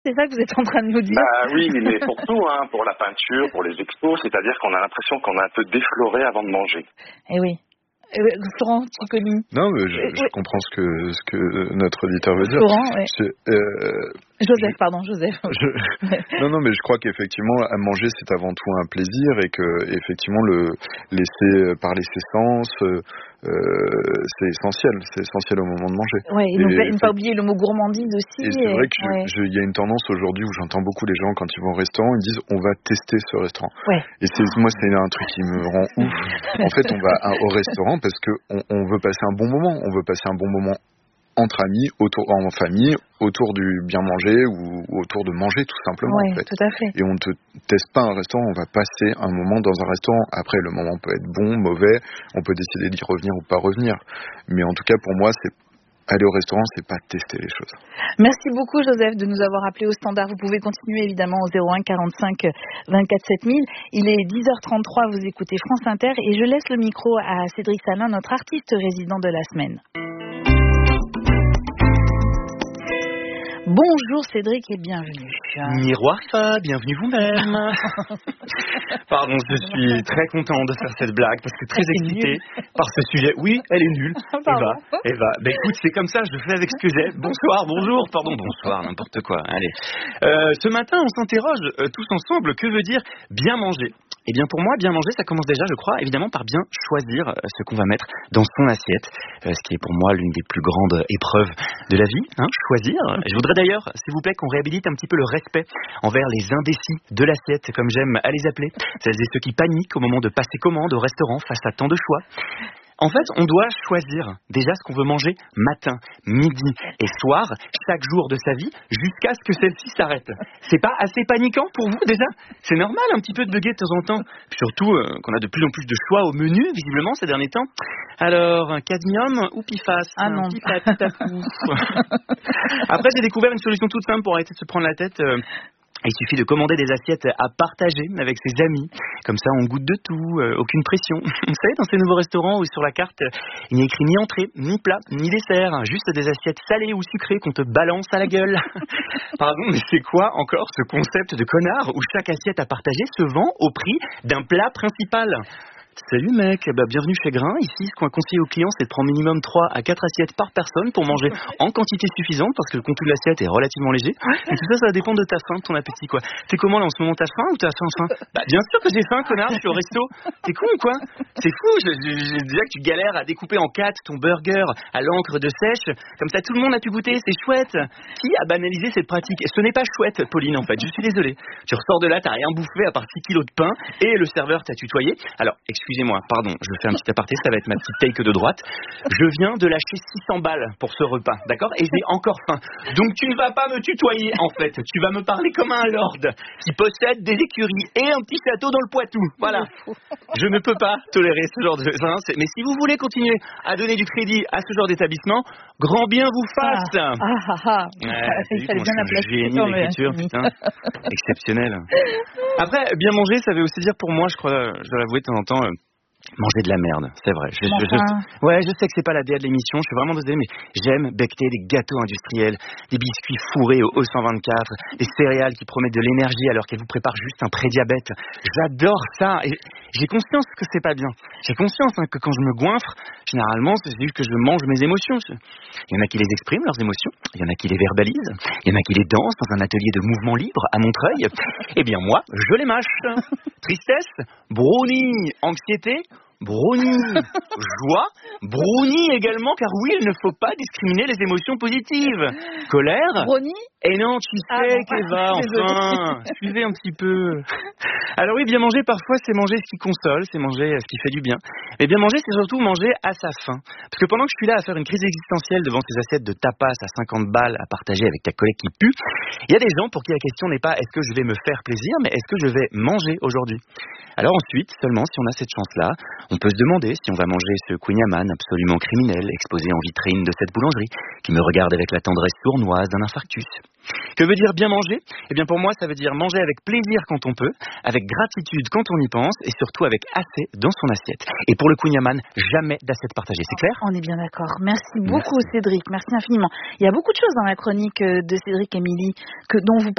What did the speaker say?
C'est ça que vous êtes en train de nous dire? Bah oui, mais pour tout, hein, pour la peinture, pour les expos, c'est-à-dire qu'on a l'impression qu'on a un peu défloré avant de manger. Eh oui. Florent Cicconi. Non, mais je comprends ce que notre auditeur veut dire. Florent, oui. Joseph. Non, mais je crois qu'effectivement, à manger, c'est avant tout un plaisir et que, effectivement, le laisser parler ses sens, c'est essentiel au moment de manger. Ouais, et ne pas oublier le mot gourmandise aussi. Et c'est vrai qu'il y a une tendance aujourd'hui où j'entends beaucoup les gens quand ils vont au restaurant, ils disent on va tester ce restaurant. Ouais. Et moi, c'est un truc qui me rend ouf. En fait, on va au restaurant parce qu'on veut passer un bon moment. On veut passer un bon moment entre amis, en famille, autour du bien manger ou autour de manger tout simplement. Oui, en fait. Tout à fait. Et on ne teste pas un restaurant, on va passer un moment dans un restaurant. Après, le moment peut être bon, mauvais, on peut décider d'y revenir ou pas revenir. Mais en tout cas, pour moi, aller au restaurant, c'est pas tester les choses. Merci beaucoup Joseph de nous avoir appelé au standard. Vous pouvez continuer évidemment au 01 45 24 7000. Il est 10h33, vous écoutez France Inter et je laisse le micro à Cédric Salin, notre artiste résident de la semaine. Bonjour Cédric et bienvenue. Miroir Fa, bienvenue vous-même. Pardon, je suis très content de faire cette blague parce que très excité par ce sujet. Oui, elle est nulle. Eva. Ben écoute, c'est comme ça, je le fais avec ce que j'ai. Bonsoir, bonjour, pardon, bonsoir, n'importe quoi. Allez. Ce matin, on s'interroge tous ensemble, que veut dire bien manger ? Eh bien pour moi, bien manger, ça commence déjà, je crois, évidemment par bien choisir ce qu'on va mettre dans son assiette, ce qui est pour moi l'une des plus grandes épreuves de la vie, choisir. Je voudrais d'ailleurs, s'il vous plaît, qu'on réhabilite un petit peu le respect envers les indécis de l'assiette, comme j'aime à les appeler, celles et ceux qui paniquent au moment de passer commande au restaurant face à tant de choix. En fait, on doit choisir déjà ce qu'on veut manger matin, midi et soir, chaque jour de sa vie, jusqu'à ce que celle-ci s'arrête. C'est pas assez paniquant pour vous déjà ? C'est normal un petit peu de bugger de temps en temps. Puis surtout qu'on a de plus en plus de choix au menu, visiblement, ces derniers temps. Alors, cadmium ou Piface ? Ah non. Après, j'ai découvert une solution toute simple pour arrêter de se prendre la tête. Il suffit de commander des assiettes à partager avec ses amis. Comme ça, on goûte de tout, aucune pression. Vous savez, dans ces nouveaux restaurants où sur la carte, il n'y a écrit ni entrée, ni plat, ni dessert. Juste des assiettes salées ou sucrées qu'on te balance à la gueule. Pardon, mais c'est quoi encore ce concept de connard où chaque assiette à partager se vend au prix d'un plat principal ? Salut mec, bienvenue chez Grain. Ici, ce qu'on a conseillé aux clients, c'est de prendre minimum 3 à 4 assiettes par personne pour manger en quantité suffisante parce que le contenu de l'assiette est relativement léger. Et tout ça, ça va dépendre de ta faim, de ton appétit, quoi. T'es comment là en ce moment, t'as faim ou t'as faim ? Bien sûr que j'ai faim, connard, je suis au resto. T'es con ou quoi ? C'est fou, j'ai déjà que tu galères à découper en 4 ton burger à l'encre de sèche. Comme ça, tout le monde a pu goûter, c'est chouette. Qui a banalisé cette pratique ? Ce n'est pas chouette, Pauline, en fait, je suis désolé. Tu ressors de là, t'as rien bouffé à part 6 kilos de pain et le serveur t'a tutoyé. Alors, excusez-moi, pardon, je fais un petit aparté, ça va être ma petite take de droite. Je viens de lâcher 600 balles pour ce repas, d'accord ? Et j'ai encore faim. Donc tu ne vas pas me tutoyer, en fait. Tu vas me parler comme un lord qui possède des écuries et un petit château dans le Poitou. Voilà. Je ne peux pas tolérer ce genre de... Mais si vous voulez continuer à donner du crédit à ce genre d'établissement, grand bien vous fasse. Il fallait bien la placer. Génie d'écriture, putain. Exceptionnel. Après, bien manger, ça veut aussi dire pour moi, je crois, je dois l'avouer de temps en temps... manger de la merde, c'est vrai. Je sais que c'est pas la DA de l'émission, je suis vraiment désolé, mais j'aime becqueter des gâteaux industriels, des biscuits fourrés au E124, des céréales qui promettent de l'énergie alors qu'elles vous préparent juste un prédiabète. J'adore ça et j'ai conscience que c'est pas bien. J'ai conscience que quand je me goinfre, généralement, c'est juste que je mange mes émotions. Il y en a qui les expriment, leurs émotions, il y en a qui les verbalisent, il y en a qui les dansent dans un atelier de mouvement libre à Montreuil. Eh bien moi, je les mâche. Tristesse, brownie, anxiété, brownie, joie, brownie également, car oui, il ne faut pas discriminer les émotions positives. Colère, brownie. Et non, tu sais qu'Eva, enfin, suivez un petit peu. Alors oui, bien manger, parfois, c'est manger ce qui console, c'est manger ce qui fait du bien. Mais bien manger, c'est surtout manger à sa faim. Parce que pendant que je suis là à faire une crise existentielle devant ces assiettes de tapas à 50 balles à partager avec ta collègue qui pue, il y a des gens pour qui la question n'est pas est-ce que je vais me faire plaisir, mais est-ce que je vais manger aujourd'hui ? Alors ensuite, seulement si on a cette chance-là, on peut se demander si on va manger ce Queen Yaman absolument criminel exposé en vitrine de cette boulangerie qui me regarde avec la tendresse sournoise d'un infarctus. Que veut dire bien manger ? Eh bien pour moi, ça veut dire manger avec plaisir quand on peut, avec gratitude quand on y pense et surtout avec assez dans son assiette. Et pour le Queen Yaman, jamais d'assiette partagée, c'est clair ? On est bien d'accord. Merci beaucoup Cédric, merci infiniment. Il y a beaucoup de choses dans la chronique de Cédric Émilie dont vous